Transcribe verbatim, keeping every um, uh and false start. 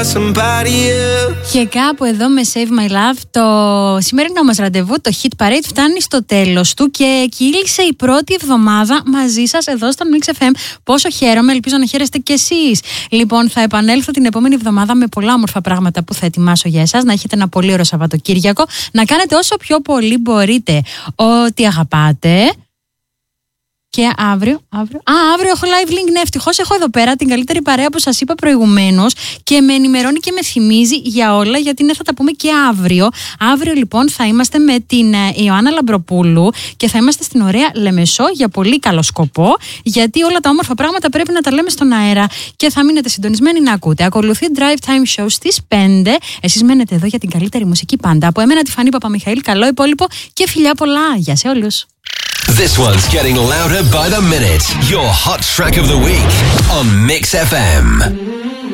Και κάπου εδώ με Save My Love το σημερινό μας ραντεβού, το Hit Parade, φτάνει στο τέλος του και κύλησε η πρώτη εβδομάδα μαζί σας εδώ στο Mix εφ εμ. Πόσο χαίρομαι, ελπίζω να χαίρεστε κι εσείς. Λοιπόν, θα επανέλθω την επόμενη εβδομάδα με πολλά όμορφα πράγματα που θα ετοιμάσω για εσάς. Να έχετε ένα πολύ ωραίο Σαββατοκύριακο, να κάνετε όσο πιο πολύ μπορείτε ό,τι αγαπάτε. Και αύριο, αύριο, α, αύριο έχω live link, ναι, ευτυχώς έχω εδώ πέρα την καλύτερη παρέα που σας είπα προηγουμένως και με ενημερώνει και με θυμίζει για όλα, γιατί ναι, θα τα πούμε και αύριο. Αύριο λοιπόν θα είμαστε με την Ιωάννα Λαμπροπούλου και θα είμαστε στην ωραία Λεμεσό για πολύ καλό σκοπό, γιατί όλα τα όμορφα πράγματα πρέπει να τα λέμε στον αέρα και θα μείνετε συντονισμένοι να ακούτε. Ακολουθεί Drive Time Show στις πέντε. Εσείς μένετε εδώ για την καλύτερη μουσική πάντα. Από εμένα τη Φανή Παπαμιχαήλ, καλό υπόλοιπο και φιλιά πολλά. Γεια σε όλους. This one's getting louder by the minute. Your hot track of the week on Mix εφ εμ.